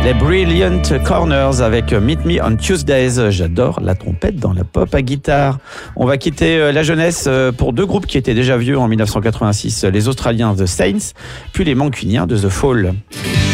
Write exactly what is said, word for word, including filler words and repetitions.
Les Brilliant Corners avec Meet Me on Tuesdays. J'adore la trompette dans la pop à guitare. On va quitter la jeunesse pour deux groupes qui étaient déjà vieux en dix-neuf cent quatre-vingt-six. Les Australiens The Saints, puis les Mancuniens de The Fall.